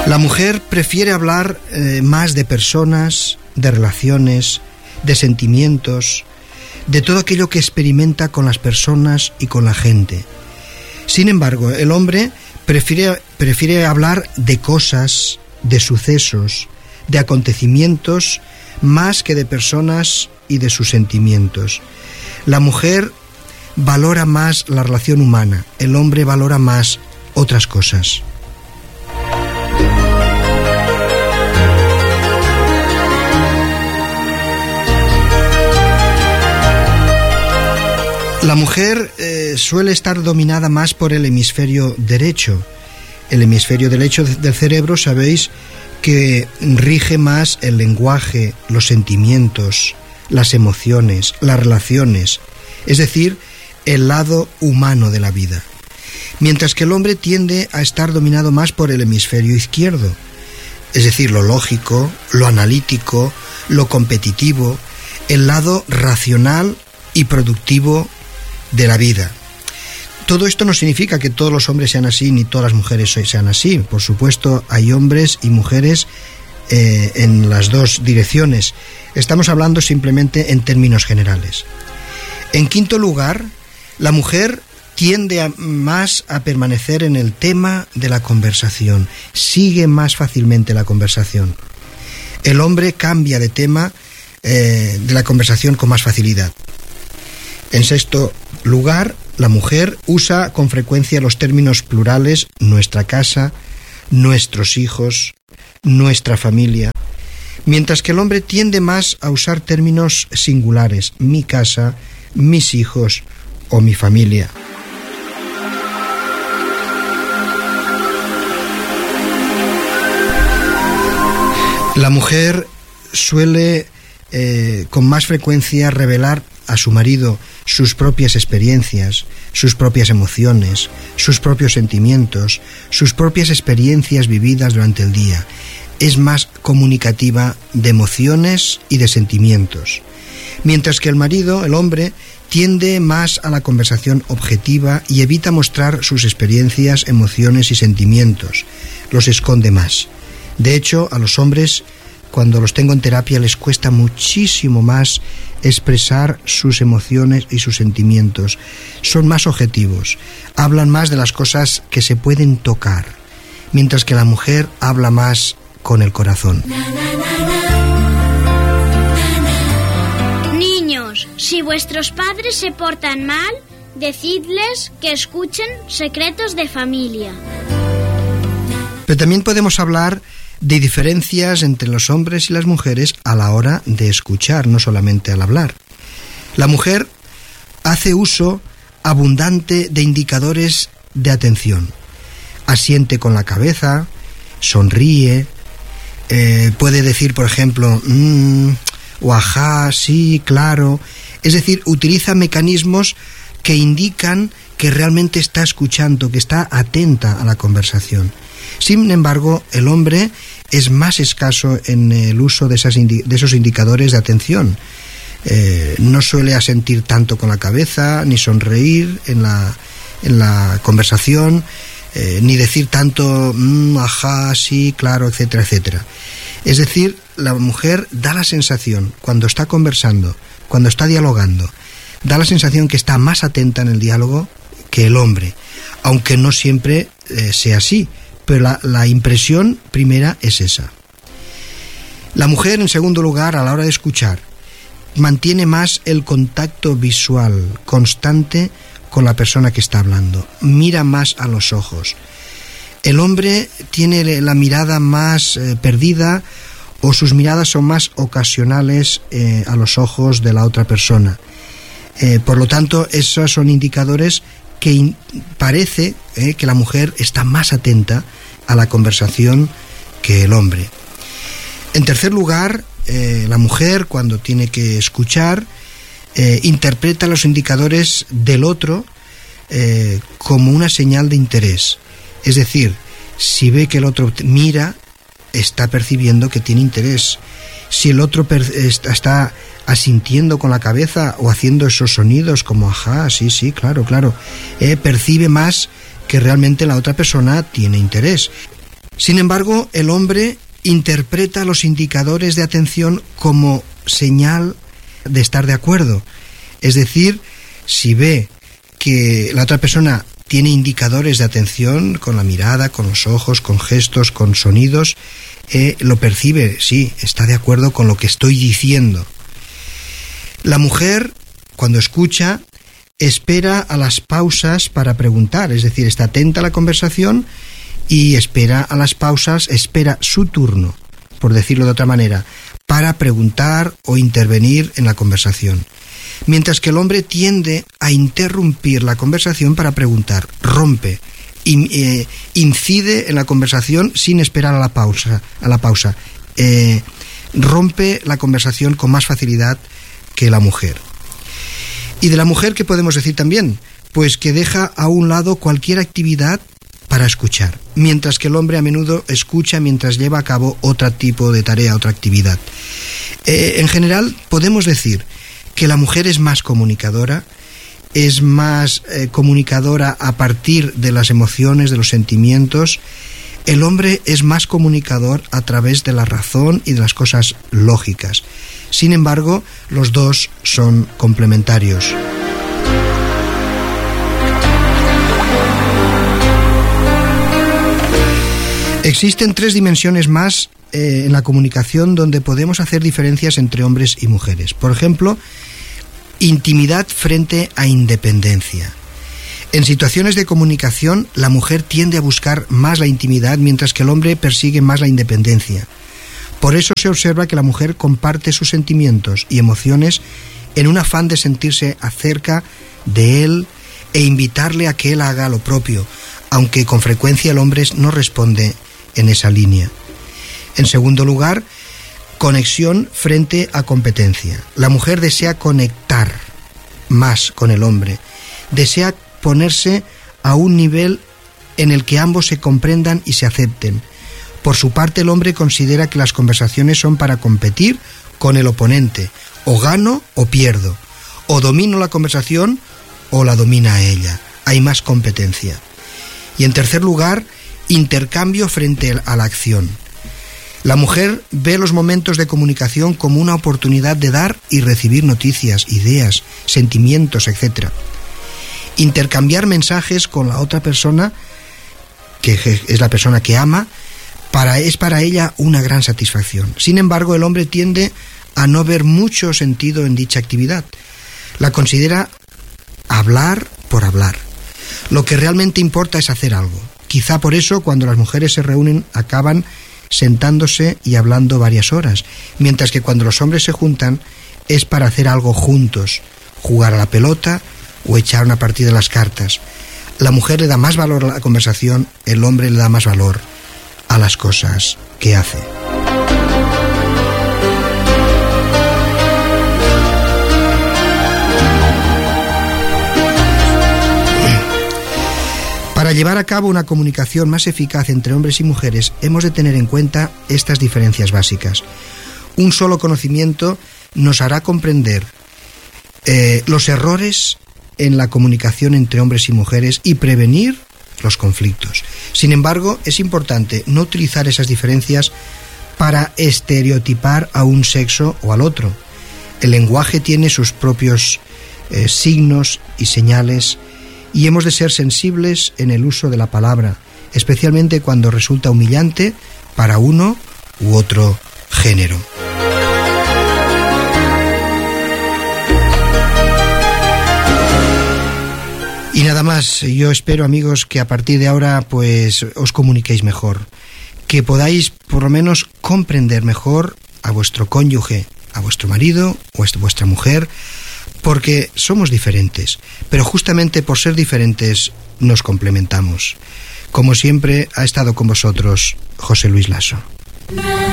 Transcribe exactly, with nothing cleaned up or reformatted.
La mujer prefiere hablar eh, más de personas, de relaciones, de sentimientos, de todo aquello que experimenta con las personas y con la gente. Sin embargo, el hombre prefiere, prefiere hablar de cosas, de sucesos, de acontecimientos, más que de personas y de sus sentimientos. La mujer valora más la relación humana, el hombre valora más otras cosas. La mujer eh, suele estar dominada más por el hemisferio derecho. El hemisferio derecho del cerebro, sabéis, que rige más el lenguaje, los sentimientos, las emociones, las relaciones, es decir, el lado humano de la vida. Mientras que el hombre tiende a estar dominado más por el hemisferio izquierdo, es decir, lo lógico, lo analítico, lo competitivo, el lado racional y productivo de la vida. Todo esto no significa que todos los hombres sean así ni todas las mujeres sean así. Por supuesto, hay hombres y mujeres eh, en las dos direcciones. Estamos hablando simplemente en términos generales. En quinto lugar, la mujer tiende a, más a permanecer en el tema de la conversación. Sigue más fácilmente la conversación. El hombre cambia de tema eh, de la conversación con más facilidad. En sexto lugar, la mujer usa con frecuencia los términos plurales nuestra casa, nuestros hijos, nuestra familia, mientras que el hombre tiende más a usar términos singulares, mi casa, mis hijos o mi familia. La mujer suele eh, con más frecuencia revelar a su marido sus propias experiencias, sus propias emociones, sus propios sentimientos, sus propias experiencias vividas durante el día. Es más comunicativa de emociones y de sentimientos. Mientras que el marido, el hombre, tiende más a la conversación objetiva y evita mostrar sus experiencias, emociones y sentimientos. Los esconde más. De hecho, a los hombres, cuando los tengo en terapia, les cuesta muchísimo más expresar sus emociones y sus sentimientos. Son más objetivos, hablan más de las cosas que se pueden tocar, mientras que la mujer habla más con el corazón. Niños, si vuestros padres se portan mal, decidles que escuchen secretos de familia. Pero también podemos hablar de diferencias entre los hombres y las mujeres a la hora de escuchar, no solamente al hablar. La mujer hace uso abundante de indicadores de atención. Asiente con la cabeza, sonríe, eh, puede decir, por ejemplo, mmm, o ajá, sí, claro. Es decir, utiliza mecanismos que indican que realmente está escuchando, que está atenta a la conversación. Sin embargo, el hombre es más escaso en el uso de, esas indi- de esos indicadores de atención. Eh, no suele asentir tanto con la cabeza, ni sonreír en la, en la conversación, eh, ni decir tanto, mmm, ajá, sí, claro, etcétera, etcétera. Es decir, la mujer da la sensación, cuando está conversando, cuando está dialogando, da la sensación que está más atenta en el diálogo que el hombre, aunque no siempre eh, sea así. Pero la, la impresión primera es esa. La mujer, en segundo lugar, a la hora de escuchar, mantiene más el contacto visual constante con la persona que está hablando. Mira más a los ojos. El hombre tiene la mirada más eh, perdida, o sus miradas son más ocasionales eh, a los ojos de la otra persona. Eh, por lo tanto, esos son indicadores que in- parece eh, que la mujer está más atenta a la conversación que el hombre. En tercer lugar, eh, la mujer, cuando tiene que escuchar, eh, interpreta los indicadores del otro eh, como una señal de interés. Es decir, si ve que el otro mira, está percibiendo que tiene interés. Si el otro per- está asintiendo con la cabeza o haciendo esos sonidos como ajá, sí, sí, claro, claro, eh, percibe más que realmente la otra persona tiene interés. Sin embargo, el hombre interpreta los indicadores de atención como señal de estar de acuerdo. Es decir, si ve que la otra persona tiene indicadores de atención con la mirada, con los ojos, con gestos, con sonidos, eh, lo percibe, sí, está de acuerdo con lo que estoy diciendo. La mujer, cuando escucha, espera a las pausas para preguntar, es decir, está atenta a la conversación y espera a las pausas, espera su turno, por decirlo de otra manera, para preguntar o intervenir en la conversación. Mientras que el hombre tiende a interrumpir la conversación para preguntar, rompe, in, eh, incide en la conversación sin esperar a la pausa, a la pausa. Eh, rompe la conversación con más facilidad que la mujer. ¿Y de la mujer qué podemos decir también? Pues que deja a un lado cualquier actividad para escuchar, mientras que el hombre a menudo escucha mientras lleva a cabo otro tipo de tarea, otra actividad. Eh, en general, podemos decir que la mujer es más comunicadora, es más eh, comunicadora a partir de las emociones, de los sentimientos. El hombre es más comunicador a través de la razón y de las cosas lógicas. Sin embargo, los dos son complementarios. Existen tres dimensiones más eh, en la comunicación donde podemos hacer diferencias entre hombres y mujeres. Por ejemplo, intimidad frente a independencia. En situaciones de comunicación, la mujer tiende a buscar más la intimidad, mientras que el hombre persigue más la independencia. Por eso se observa que la mujer comparte sus sentimientos y emociones en un afán de sentirse acerca de él e invitarle a que él haga lo propio, aunque con frecuencia el hombre no responde en esa línea. En segundo lugar, conexión frente a competencia. La mujer desea conectar más con el hombre, desea ponerse a un nivel en el que ambos se comprendan y se acepten. Por su parte, el hombre considera que las conversaciones son para competir con el oponente, o gano o pierdo, o domino la conversación o la domina ella. Hay más competencia. Y en tercer lugar, intercambio frente a la acción. La mujer ve los momentos de comunicación como una oportunidad de dar y recibir noticias, ideas, sentimientos, etcétera. Intercambiar mensajes con la otra persona, que es la persona que ama, para, es para ella una gran satisfacción. Sin embargo, el hombre tiende a no ver mucho sentido en dicha actividad. La considera hablar por hablar. Lo que realmente importa es hacer algo. Quizá por eso, cuando las mujeres se reúnen, acaban sentándose y hablando varias horas, mientras que cuando los hombres se juntan es para hacer algo juntos, jugar a la pelota o echar una partida de las cartas. La mujer le da más valor a la conversación, el hombre le da más valor a las cosas que hace. Para llevar a cabo una comunicación más eficaz entre hombres y mujeres, hemos de tener en cuenta estas diferencias básicas. Un solo conocimiento nos hará comprender eh, los errores en la comunicación entre hombres y mujeres y prevenir los conflictos. Sin embargo, es importante no utilizar esas diferencias para estereotipar a un sexo o al otro. El lenguaje tiene sus propios eh, signos y señales, y hemos de ser sensibles en el uso de la palabra, especialmente cuando resulta humillante para uno u otro género. Y nada más, yo espero, amigos, que a partir de ahora pues os comuniquéis mejor, que podáis por lo menos comprender mejor a vuestro cónyuge, a vuestro marido o a vuestra mujer, porque somos diferentes, pero justamente por ser diferentes nos complementamos. Como siempre, ha estado con vosotros José Luis Lasso.